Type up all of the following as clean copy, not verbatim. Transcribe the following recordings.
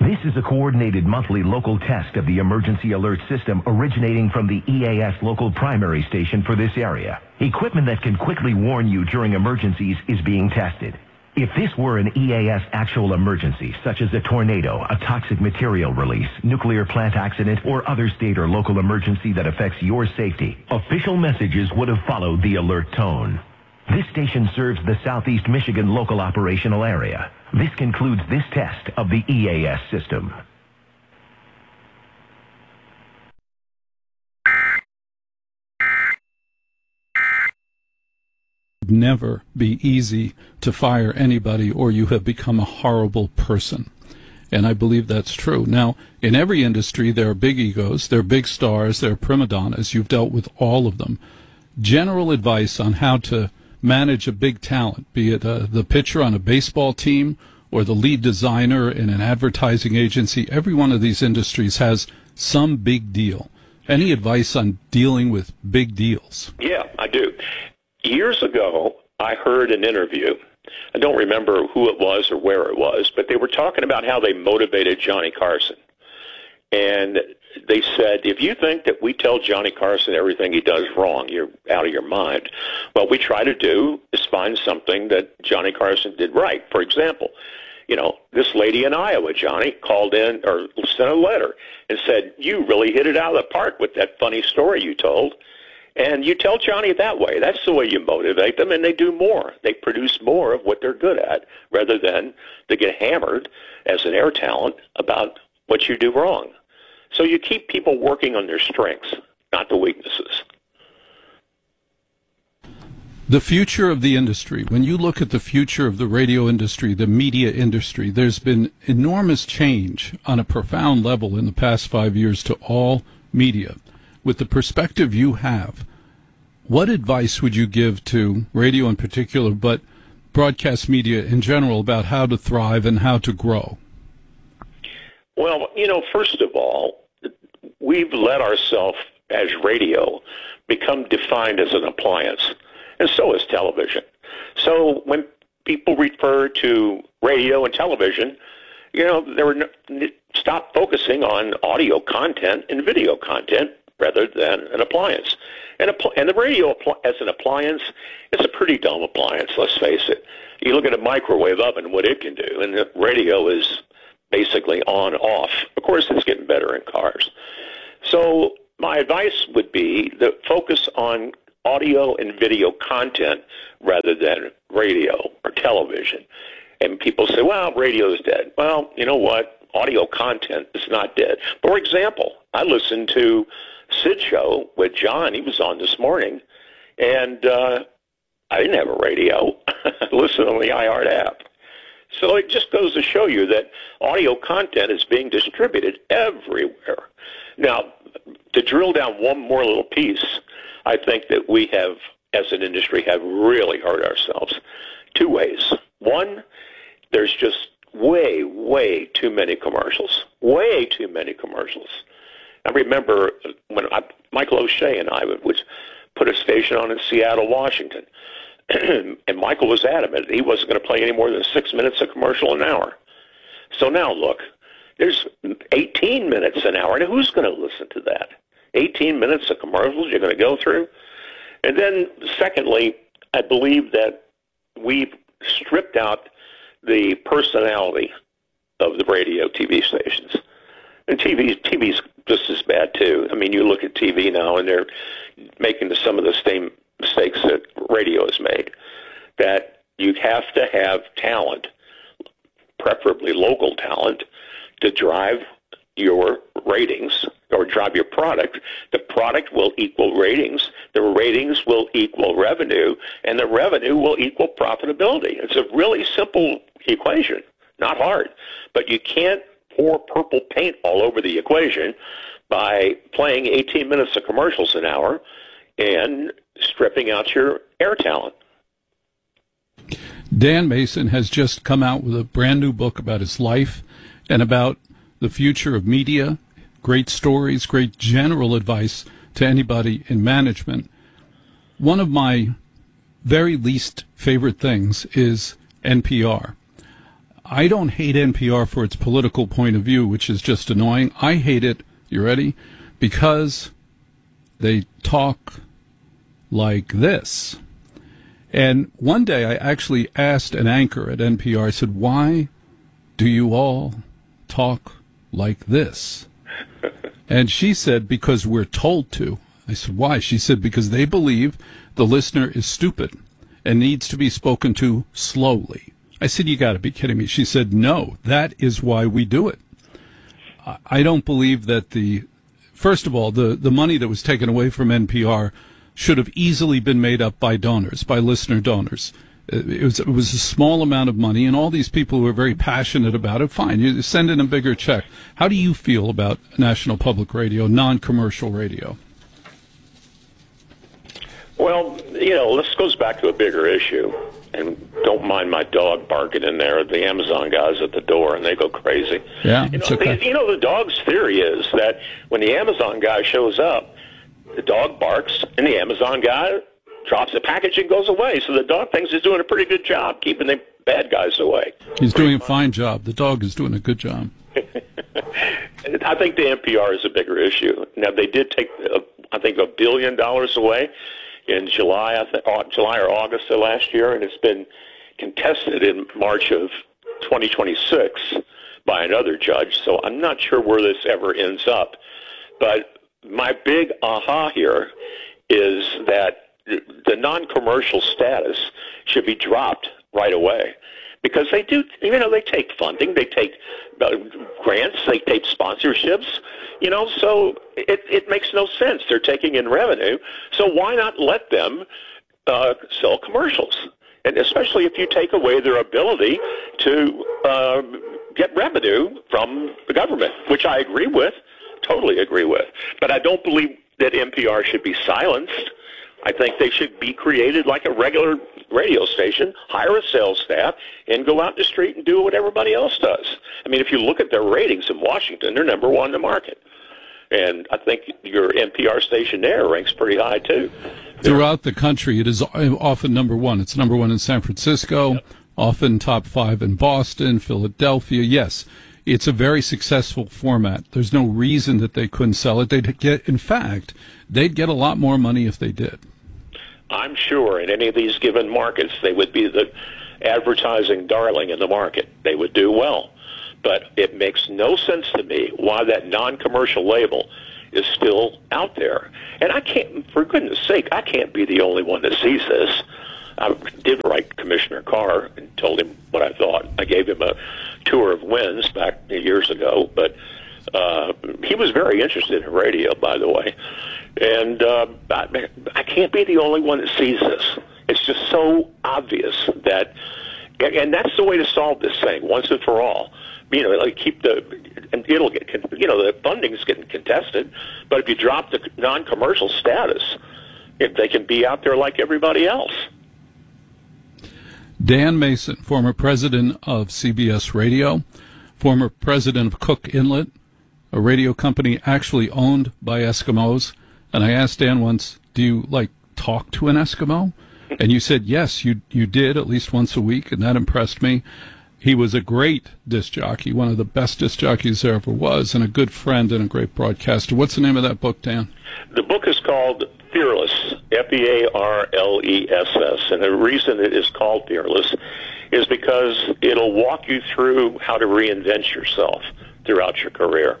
This is a coordinated monthly local test of the emergency alert system originating from the EAS local primary station for this area. Equipment that can quickly warn you during emergencies is being tested. If this were an EAS actual emergency, such as a tornado, a toxic material release, nuclear plant accident, or other state or local emergency that affects your safety, official messages would have followed the alert tone. This station serves the Southeast Michigan local operational area. This concludes this test of the EAS system. Never be easy to fire anybody, or you have become a horrible person. And I believe that's true. Now, in every industry, there are big egos, there are big stars, there are prima donnas. You've dealt with all of them. General advice on how to manage a big talent, be it the pitcher on a baseball team or the lead designer in an advertising agency. Every one of these industries has some big deal. Any advice on dealing with big deals? Yeah, I do. Years ago, I heard an interview. I don't remember who it was or where it was, but they were talking about how they motivated Johnny Carson. And they said, if you think that we tell Johnny Carson everything he does wrong, you're out of your mind. What we try to do is find something that Johnny Carson did right. For example, this lady in Iowa, Johnny, called in or sent a letter and said, you really hit it out of the park with that funny story you told. And you tell Johnny that way. That's the way you motivate them, and they do more. They produce more of what they're good at rather than to get hammered as an air talent about what you do wrong. So you keep people working on their strengths, not the weaknesses. The future of the industry, when you look at the future of the radio industry, the media industry, there's been enormous change on a profound level in the past 5 years to all media. With the perspective you have, what advice would you give to radio in particular, but broadcast media in general, about how to thrive and how to grow? Well, first of all, we've let ourselves, as radio, become defined as an appliance, and so is television. So when people refer to radio and television, stop focusing on audio content and video content rather than an appliance. And the radio as an appliance, it's a pretty dumb appliance, let's face it. You look at a microwave oven, what it can do, and the radio is basically on, off. Of course, it's getting better in cars. So my advice would be to focus on audio and video content rather than radio or television. And people say, well, radio is dead. Well, you know what? Audio content is not dead. For example, I listened to Sid's show with John. He was on this morning, and I didn't have a radio. I listened on the iHeart app. So it just goes to show you that audio content is being distributed everywhere. Now, to drill down one more little piece, I think that we have, as an industry, have really hurt ourselves two ways. One, there's just way too many commercials. Way too many commercials. I remember when Michael O'Shea and I would put a station on in Seattle, Washington, and Michael was adamant he wasn't going to play any more than 6 minutes of commercial an hour. So now look, there's 18 minutes an hour, and who's going to listen to that? 18 minutes of commercials you're going to go through? And then secondly, I believe that we've stripped out the personality of the radio TV stations. And TV's just as bad, too. I mean, you look at TV now, and they're making some of the same mistakes that radio has made, that you have to have talent, preferably local talent, to drive your ratings or drive your product. The product will equal ratings. The ratings will equal revenue, and the revenue will equal profitability. It's a really simple equation, not hard. But you can't pour purple paint all over the equation by playing 18 minutes of commercials an hour and stripping out your air talent. Dan Mason has just come out with a brand new book about his life and about the future of media, great stories, great general advice to anybody in management. One of my very least favorite things is NPR. I don't hate NPR for its political point of view, which is just annoying. I hate it, you ready? Because they talk like this. And one day I actually asked an anchor at NPR, I said, why do you all talk like this? And she said, because we're told to. I said, why? She said, because they believe the listener is stupid and needs to be spoken to slowly. I said, you got to be kidding me. She said, no, that is why we do it. I don't believe that first of all, the money that was taken away from NPR should have easily been made up by donors, by listener donors. It was a small amount of money, and all these people who are very passionate about it, fine, you send in a bigger check. How do you feel about National Public Radio, non-commercial radio? Well, this goes back to a bigger issue, and don't mind my dog barking in there, the Amazon guys at the door, and they go crazy. Yeah, it's okay. The dog's theory is that when the Amazon guy shows up, the dog barks, and the Amazon guy drops the package and goes away. So the dog thinks he's doing a pretty good job keeping the bad guys away. He's doing a fine job. The dog is doing a good job. I think the NPR is a bigger issue. Now, they did take, I think, $1 billion away in July or August of last year, and it's been contested in March of 2026 by another judge. So I'm not sure where this ever ends up. But my big aha here is that the non-commercial status should be dropped right away, because they do, they take funding, they take grants, they take sponsorships, so it makes no sense. They're taking in revenue, so why not let them sell commercials? And especially if you take away their ability to get revenue from the government, which I agree with, totally agree with. But I don't believe that NPR should be silenced. I think they should be created like a regular radio station, hire a sales staff, and go out in the street and do what everybody else does. I mean, if you look at their ratings in Washington, they're number one in the market. And I think your NPR station there ranks pretty high, too. Throughout the country, it is often number one. It's number one in San Francisco, yep. Often top 5 in Boston, Philadelphia. Yes, it's a very successful format. There's no reason that they couldn't sell it. In fact, they'd get a lot more money if they did. I'm sure in any of these given markets, they would be the advertising darling in the market. They would do well. But it makes no sense to me why that non-commercial label is still out there. And I can't, for goodness sake, I can't be the only one that sees this. I did write Commissioner Carr and told him what I thought. I gave him a tour of WINS back years ago, but he was very interested in radio, by the way. And I can't be the only one that sees this. It's just so obvious that, and that's the way to solve this thing once and for all. Keep and it'll get, the funding's getting contested, but if you drop the non-commercial status, they can be out there like everybody else. Dan Mason, former president of CBS Radio, former president of Cook Inlet, a radio company actually owned by Eskimos. And I asked Dan once, do you, talk to an Eskimo? And you said, yes, you did at least once a week, and that impressed me. He was a great disc jockey, one of the best disc jockeys there ever was, and a good friend and a great broadcaster. What's the name of that book, Dan? The book is called Fearless, Fearless. And the reason it is called Fearless is because it'll walk you through how to reinvent yourself throughout your career.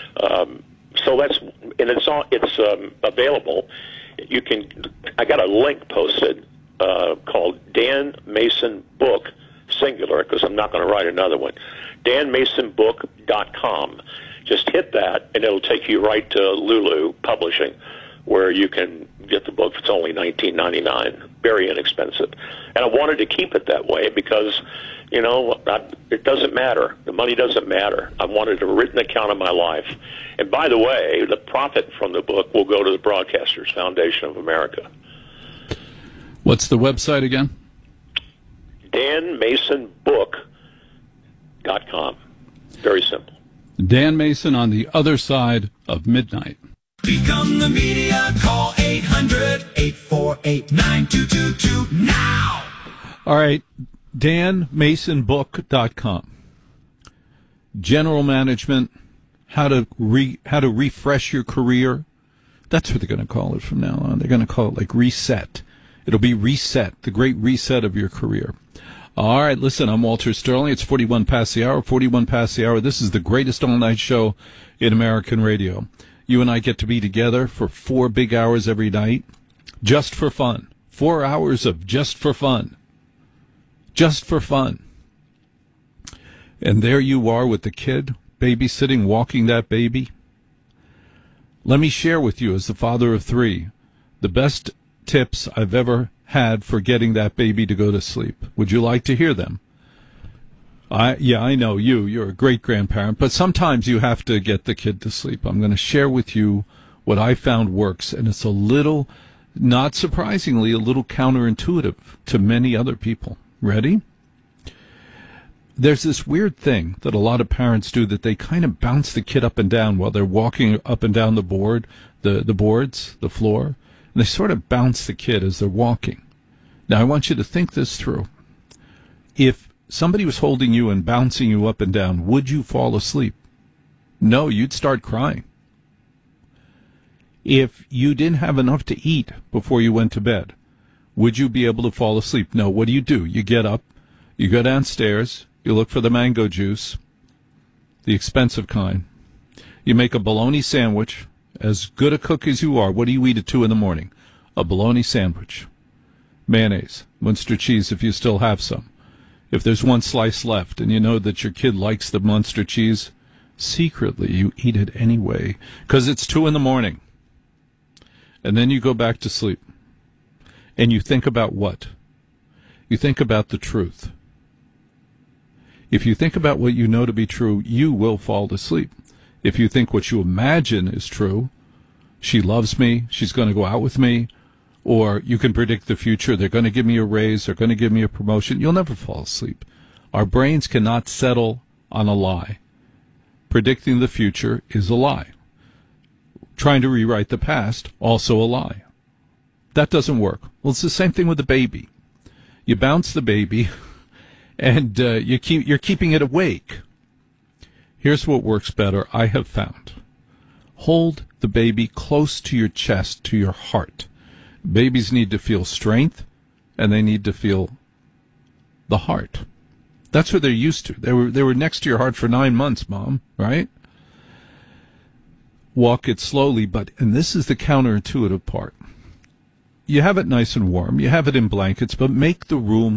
It's available. I got a link posted called Dan Mason Book, singular, because I'm not going to write another one. DanMasonBook.com. Just hit that, and it'll take you right to Lulu Publishing, where you can get the book. It's only $19.99, very inexpensive. And I wanted to keep it that way because, it doesn't matter. The money doesn't matter. I wanted a written account of my life. And by the way, the profit from the book will go to the Broadcasters Foundation of America. What's the website again? DanMasonBook.com. Very simple. Dan Mason on the other side of midnight. Become the media. Call 800-848-9222 now. All right, DanMasonBook.com. general management, how to refresh your career. That's what they're going to call it from now on. They're going to call it like reset. It'll be reset, the great reset of your career. All right, listen, I'm Walter Sterling. It's 41 past the hour, 41 past the hour. This is the greatest all-night show in American radio. You and I get to be together for 4 big hours every night, just for fun. 4 hours of just for fun. Just for fun. And there you are with the kid, babysitting, walking that baby. Let me share with you, as the father of 3, the best tips I've ever had for getting that baby to go to sleep. Would you like to hear them? I know you're a great grandparent, but sometimes you have to get the kid to sleep. I'm going to share with you what I found works, and it's a little, not surprisingly, a little counterintuitive to many other people. Ready? There's this weird thing that a lot of parents do, that they kind of bounce the kid up and down while they're walking up and down the boards, the floor, and they sort of bounce the kid as they're walking. Now, I want you to think this through. If somebody was holding you and bouncing you up and down, would you fall asleep? No, you'd start crying. If you didn't have enough to eat before you went to bed, would you be able to fall asleep? No, what do? You get up, you go downstairs, you look for the mango juice, the expensive kind. You make a bologna sandwich. As good a cook as you are, what do you eat at 2 in the morning? A bologna sandwich. Mayonnaise, Munster cheese if you still have some. If there's one slice left and you know that your kid likes the Munster cheese, secretly you eat it anyway because it's 2 in the morning. And then you go back to sleep. And you think about what? You think about the truth. If you think about what you know to be true, you will fall asleep. If you think what you imagine is true, she loves me, she's going to go out with me, or you can predict the future, they're going to give me a raise, they're going to give me a promotion, you'll never fall asleep. Our brains cannot settle on a lie. Predicting the future is a lie. Trying to rewrite the past, also a lie. That doesn't work. Well, it's the same thing with the baby. You bounce the baby, and you're keeping it awake. Here's what works better, I have found. Hold the baby close to your chest, to your heart. Babies need to feel strength, and they need to feel the heart. That's what they're used to. They were next to your heart for 9 months, Mom, right? Walk it slowly, and this is the counterintuitive part. You have it nice and warm, you have it in blankets, but make the room